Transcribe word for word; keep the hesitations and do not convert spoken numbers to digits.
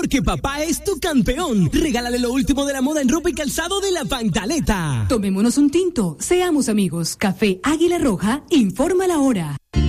porque papá es tu campeón. Regálale lo último de la moda en ropa y calzado de la Pantaleta. Tomémonos un tinto, seamos amigos. Café Águila Roja, informa la hora.